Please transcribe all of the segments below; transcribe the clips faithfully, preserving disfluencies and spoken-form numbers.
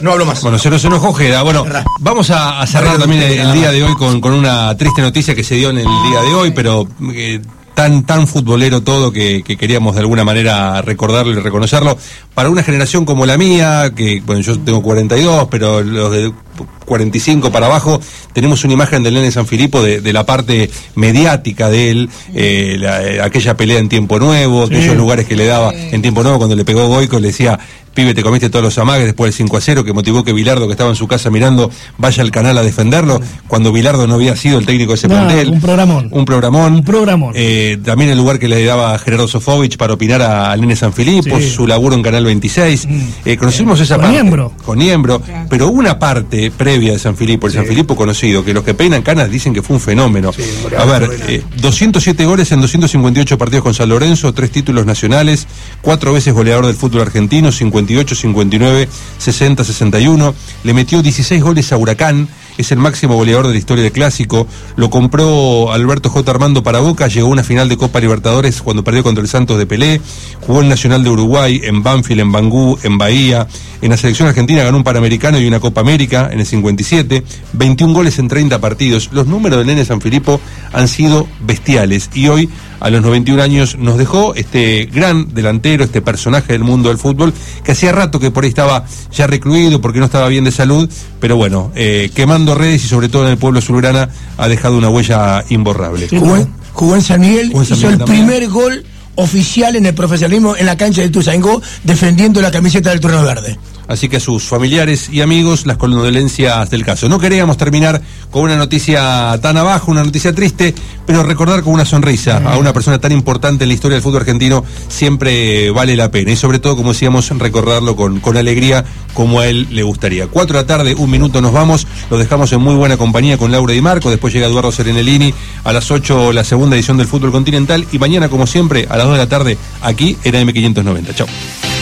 No hablo más. Bueno, se nos enojó Ojeda. Bueno, vamos a, a cerrar también el, el día de hoy con, con una triste noticia que se dio en el día de hoy, pero eh, tan tan futbolero todo que, que queríamos de alguna manera recordarlo y reconocerlo. Para una generación como la mía, que bueno, yo tengo cuarenta y dos, pero los de cuarenta y cinco para abajo, tenemos una imagen del Nene Sanfilippo de, de la parte mediática de él, eh, la, eh, aquella pelea en Tiempo Nuevo, sí. aquellos lugares que le daba sí. en Tiempo Nuevo cuando le pegó Goico, le decía: pibe, te comiste todos los amagues, después del cinco a cero, que motivó que Bilardo, que estaba en su casa mirando, vaya al canal a defenderlo, cuando Bilardo no había sido el técnico de ese no, plantel. Un programón. Un programón. Un programón. Eh, también el lugar que le daba Gerardo Sofovich para opinar a, al Nene Sanfilippo, sí. su laburo en Canal veintiséis. Mm. Eh, conocimos esa con parte. Niembro. Con Niembro. Claro. Pero una parte previa de Sanfilippo, el sí. Sanfilippo conocido, que los que peinan canas dicen que fue un fenómeno. Sí, a ver, eh, doscientos siete goles en doscientos cincuenta y ocho partidos con San Lorenzo, tres títulos nacionales, cuatro veces goleador del fútbol argentino, cincuenta y ocho, cincuenta y nueve, sesenta, sesenta y uno, le metió dieciséis goles a Huracán, es el máximo goleador de la historia del Clásico, lo compró Alberto J. Armando para Boca, llegó a una final de Copa Libertadores cuando perdió contra el Santos de Pelé, jugó en Nacional de Uruguay, en Banfield, en Bangú, en Bahía, en la selección argentina ganó un Panamericano y una Copa América en el cincuenta y siete, veintiún goles en treinta partidos, los números del Nene Sanfilippo han sido bestiales y hoy a los noventa y un años nos dejó este gran delantero, este personaje del mundo del fútbol, que hacía rato que por ahí estaba ya recluido porque no estaba bien de salud, pero bueno, eh, quemando redes y sobre todo en el pueblo azulgrana ha dejado una huella imborrable. Sí, jugó, jugó en San Miguel, jugó en San hizo Miguel el también. primer gol oficial en el profesionalismo en la cancha de Ituzaingó, defendiendo la camiseta del Trueno Verde. Así que a sus familiares y amigos, las condolencias del caso. No queríamos terminar con una noticia tan abajo, una noticia triste, pero recordar con una sonrisa a una persona tan importante en la historia del fútbol argentino siempre vale la pena. Y sobre todo, como decíamos, recordarlo con, con alegría como a él le gustaría. Cuatro de la tarde, un minuto nos vamos, los dejamos en muy buena compañía con Laura Di Marco, después llega Eduardo Serenellini, a las ocho la segunda edición del Fútbol Continental y mañana, como siempre, a las dos de la tarde, aquí en A M quinientos noventa. Chau.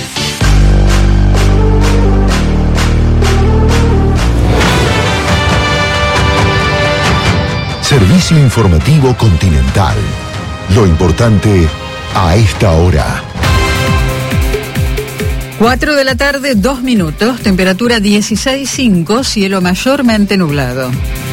Servicio Informativo Continental. Lo importante a esta hora. Cuatro de la tarde, dos minutos, temperatura dieciséis punto cinco, cielo mayormente nublado.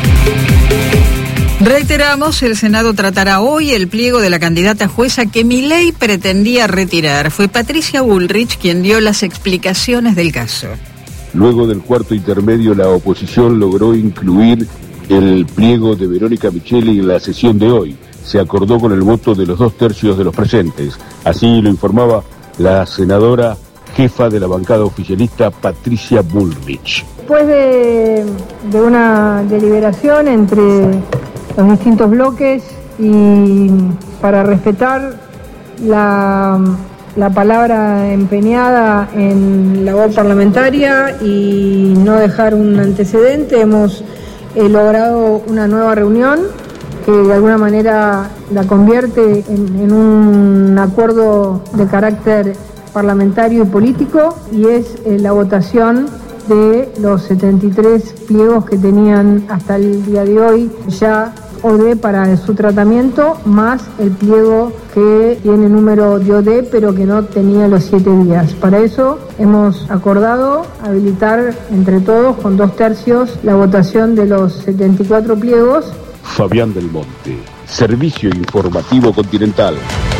Reiteramos, el Senado tratará hoy el pliego de la candidata jueza que Milei pretendía retirar. Fue Patricia Bullrich quien dio las explicaciones del caso. Luego del cuarto intermedio, la oposición logró incluir el pliego de Verónica Micheli en la sesión de hoy. Se acordó con el voto de los dos tercios de los presentes. Así lo informaba la senadora jefa de la bancada oficialista, Patricia Bullrich. Después de, de una deliberación entre los distintos bloques y para respetar la, la palabra empeñada en la labor parlamentaria y no dejar un antecedente, hemos He logrado una nueva reunión que de alguna manera la convierte en, en un acuerdo de carácter parlamentario y político y es eh, la votación de los setenta y tres pliegos que tenían hasta el día de hoy ya O D para su tratamiento, más el pliego que tiene número de O D pero que no tenía los siete días. Para eso hemos acordado habilitar entre todos, con dos tercios, la votación de los setenta y cuatro pliegos. Fabián del Monte, Servicio Informativo Continental.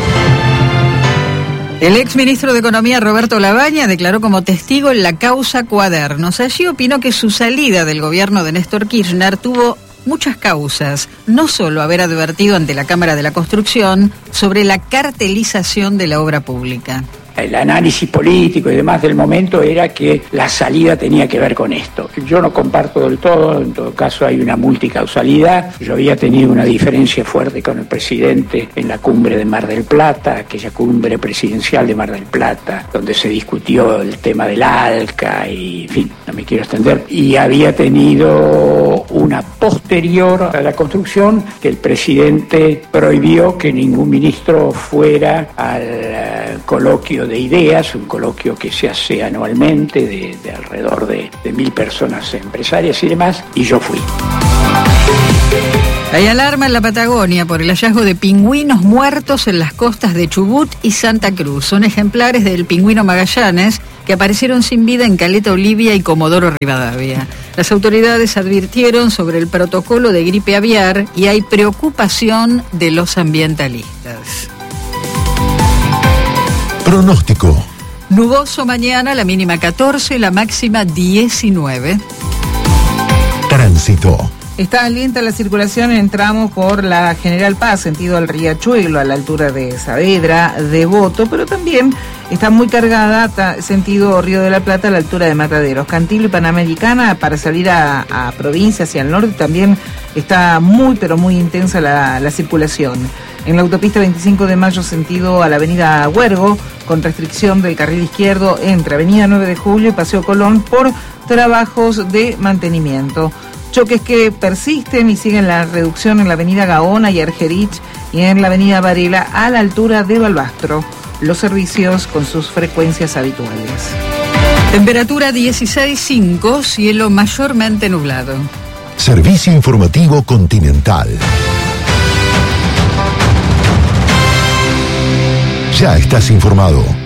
El exministro de Economía, Roberto Labaña, declaró como testigo en la causa Cuadernos. Allí opinó que su salida del gobierno de Néstor Kirchner tuvo muchas causas, no solo haber advertido ante la Cámara de la Construcción sobre la cartelización de la obra pública. El análisis político y demás del momento era que la salida tenía que ver con esto. Yo no comparto del todo, en todo caso hay una multicausalidad. Yo había tenido una diferencia fuerte con el presidente en la cumbre de Mar del Plata, aquella cumbre presidencial de Mar del Plata, donde se discutió el tema del ALCA y, en fin, no me quiero extender. Y había tenido una posterior a la construcción que el presidente prohibió que ningún ministro fuera al uh, coloquio de ideas, un coloquio que se hace anualmente de, de alrededor de, de mil personas empresarias y demás, y yo fui. Hay alarma en la Patagonia por el hallazgo de pingüinos muertos en las costas de Chubut y Santa Cruz. Son ejemplares del pingüino Magallanes que aparecieron sin vida en Caleta Olivia y Comodoro Rivadavia. Las autoridades advirtieron sobre el protocolo de gripe aviar y hay preocupación de los ambientalistas. Pronóstico. Nuboso mañana, la mínima catorce, la máxima diecinueve. Tránsito. Está lenta la circulación en tramos por la General Paz, sentido al Riachuelo, a la altura de Saavedra, Devoto, pero también está muy cargada, ta, sentido Río de la Plata, a la altura de Mataderos. Cantillo y Panamericana, para salir a, a provincia, hacia el norte, también está muy, pero muy intensa la, la circulación. En la autopista veinticinco de mayo, sentido a la avenida Huergo, con restricción del carril izquierdo entre avenida nueve de julio y Paseo Colón por trabajos de mantenimiento. Choques que persisten y siguen la reducción en la avenida Gaona y Argerich y en la avenida Varela a la altura de Balbastro. Los servicios con sus frecuencias habituales. Temperatura dieciséis punto cinco, cielo mayormente nublado. Servicio Informativo Continental. Ya estás informado.